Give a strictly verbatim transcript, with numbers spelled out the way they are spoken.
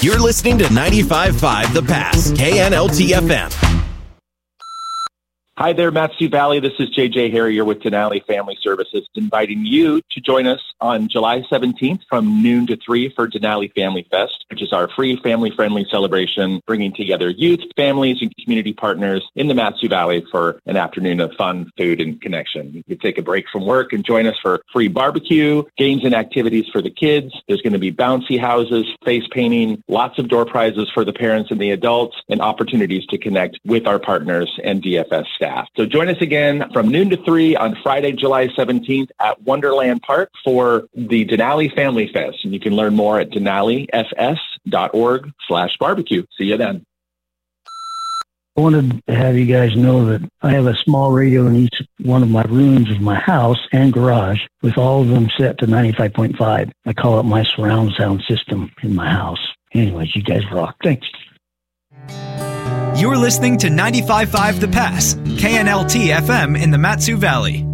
You're listening to ninety-five point five The Pass, K N L T F M. Hi there, Mat-Su Valley. This is J J Harrier with Denali Family Services, inviting you to join us on July seventeenth from noon to three for Denali Family Fest, which is our free family-friendly celebration, bringing together youth, families, and community partners in the Mat-Su Valley for an afternoon of fun, food, and connection. You can take a break from work and join us for free barbecue, games and activities for the kids. There's going to be bouncy houses, face painting, lots of door prizes for the parents and the adults, and opportunities to connect with our partners and D F S staff. So join us again from noon to three on Friday, July seventeenth at Wonderland Park for the Denali Family Fest. And you can learn more at denali f s dot org slash barbecue. See you then. I wanted to have you guys know that I have a small radio in each one of my rooms of my house and garage, with all of them set to ninety-five point five. I call it my surround sound system in my house. Anyways, you guys rock. Thanks. You're listening to ninety-five point five The Pass, K N L T F M in the Mat-Su Valley.